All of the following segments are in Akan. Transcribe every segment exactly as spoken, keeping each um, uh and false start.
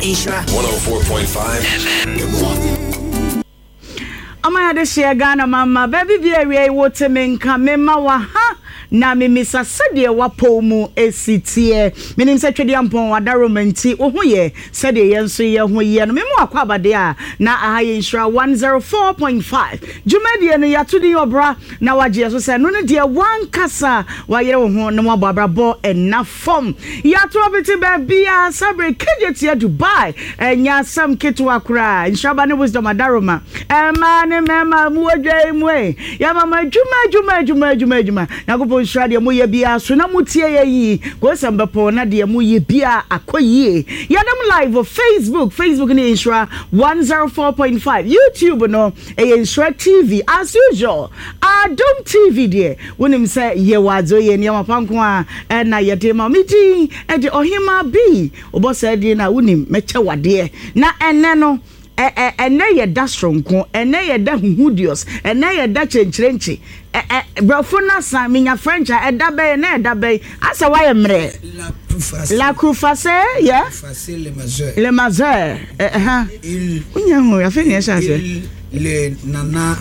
Ishra one oh four point five F M. Amaya de share Ghana mama baby bi awie wote menka mema wa ha na memisa sede wapo mu esitie menim se twede ampon wada romanti wo ho ye sede yenso ye ho ye no memo akwa abade a na aha ye Ishra one oh four point five jumedie no yatudi obra na wagye so se no ne de wan kasa wayere wo ho na wababrabo ena fom yato obiti ba bia sabre kejetia Dubai enya sam ketu akura Ishra ba ne wisdom adaroma ema ne mema mu odwai mu e ya mama juma juma juma juma juma yakopo Ishra de mo ye bia so na mutie ye yi go sembepo na de mo ye bia akoyie yadam live on Facebook Facebook ni Ishra one oh four point five YouTube no e Ishra T V as usual Adom T V de wonim say ye wazo ye niam panko a na ye de ma miti e de ohima bi obo say de na wonim meche wade na enne no eh eh ene ye da stronko ene ye da huhudios ene ye da chenchrenchi eh eh brofuna sa minya french e da be na e da be asa wa ye mre la croufase yeah facile le majeur le majeur eh eh il unya ho ya fe ne chance le nana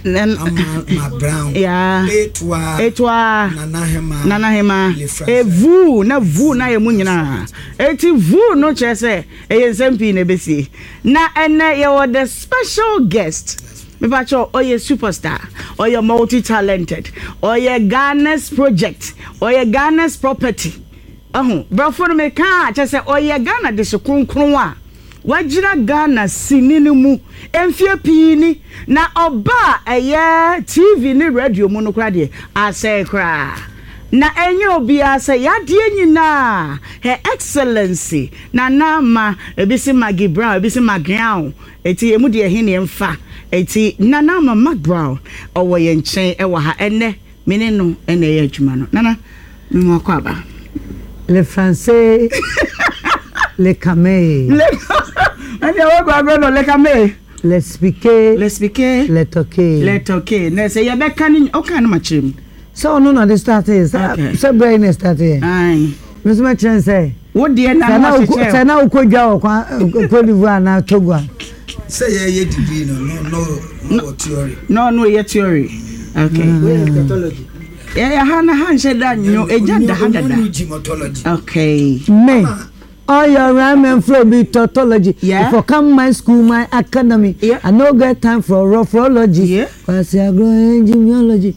ma brown yeah etwa etwa nana hema nana hema e vu na vu na ye munyina eti vu no chese e yensempi na besi na ene ye were the special guest me pacho oye superstar oye multi talented oye Ghana's project oye Ghana's property ahu brofo no me ka chese oye Ghana de so kronkron a wajira Ghana sinini mu emfie piini na oba eye T V ni radio mu no kra de ase kra na enye obi ase yade nyina her excellency na nama ebisi Maggie Brown ebisi Magriao eti emu de ehine emfa eti na nama Mag Brown owo ye nchen ewa ha ene mene no ene ye adwuma no nana memo akwa le français le camé le ane wa gwa no le camé le speaker le speaker le toquer le toquer na se ye be kan o kan ma chim so no no the start is so brain is start here ai Miss Matchen say wo de na na say na ukodwa okwa Cote d'Ivoire na Togo say ye ye degree no no no theory no no ye theory okay where pathology yeah ya hana han she da nyo ejanda hada okay me all your ramen flow be tautology. Yeah. If I come my school, my academy, yeah. I no get time for raphrology. Yeah. Cause I grow engineology.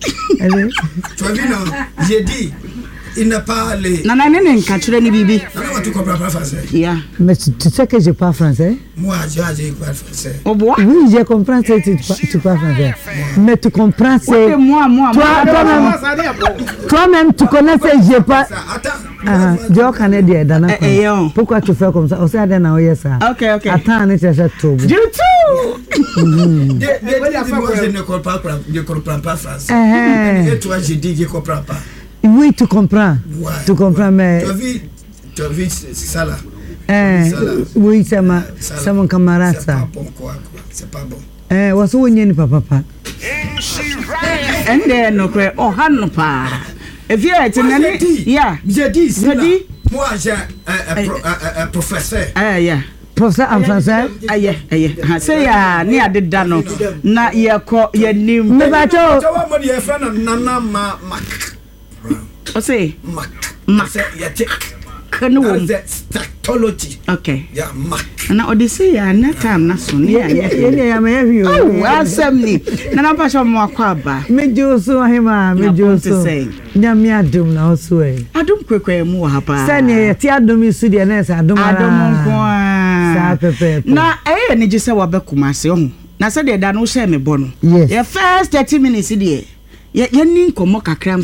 Trovino, j'ai dit, il n'a pas les. Na na ne nka kire ni bibi. Na tu comprends pas français. Yeah. Mais tu sais que je parle français? Moi, je je parle français. Oh bois? Oui, je comprends que tu tu parles français. Mais tu comprends c'est moi moi toi toi-même toi-même tu connais que je parle. Attends. Ah, je connais des dana. Pourquoi tu fais comme ça? On sait dans oui ça. OK OK. Attends, ne cherche trop. Du tout. Je ne comprends pas je comprends pas français. Et toi je dis je comprends pas. Oui, tu comprends. Ouais, tu comprends ouais. mais tu as vu tu as vu ça là. Eh, oui, c'est ma c'est mon camarade ça. C'est pas bon quoi, quoi. C'est pas bon. Eh, what's wrong with papa papa? And then no kwe oh han pa. If you are tenani yeah. J'ai dit ça. Moi j'ai un professeur. Ah yeah. Professeur en français? Aye aye. Ha say ya ni adeda no na ye ko ye nim. Me ba cho. Tawa mo ye friend nana ma mak. O say mak. Mak. Ya take. Kanu wo. Tautology. Okay. Ya mak. Na odisi ya na time na so ni ya ye ya me hear you. Oh, assembly. Na na pa sho mo akwa ba. Me joso hema, me joso. Nyame adom na oso e. Adom kwekwe mu ha pa. Say ne ti adom isu de na say adom ara. Adom nko a. Sa pepe. Na eh ne gise wa be kumase ho. Na say de da no hye me bo no. Yes. Your first thirty minutes de ye ye ni nkomo kakra